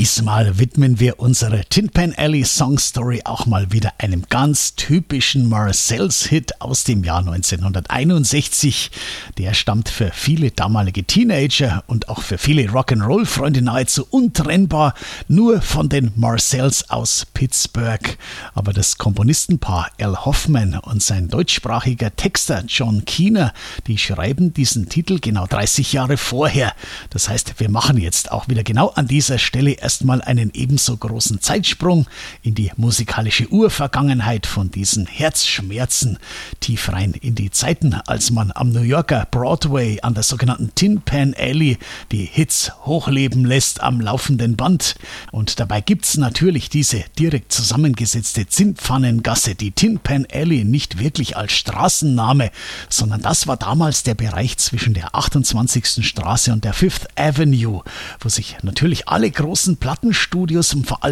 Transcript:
Diesmal widmen wir unsere Tin Pan Alley Song Story auch mal wieder einem ganz typischen Marcells-Hit aus dem Jahr 1961. Der stammt für viele damalige Teenager und auch für viele Rock'n'Roll-Freunde nahezu untrennbar nur von den Marcells aus Pittsburgh. Aber das Komponistenpaar Al Hoffman und sein deutschsprachiger Texter John Keener, die schreiben diesen Titel genau 30 Jahre vorher. Das heißt, wir machen jetzt auch wieder genau an dieser Stelle erstmal einen ebenso großen Zeitsprung in die musikalische Urvergangenheit von diesen Herzschmerzen, tief rein in die Zeiten, als man am New Yorker Broadway an der sogenannten Tin Pan Alley die Hits hochleben lässt am laufenden Band. Und dabei gibt's natürlich diese direkt zusammengesetzte Zinnpfannengasse, die Tin Pan Alley, nicht wirklich als Straßenname, sondern das war damals der Bereich zwischen der 28. Straße und der Fifth Avenue, wo sich natürlich alle großen Plattenstudios und vor allem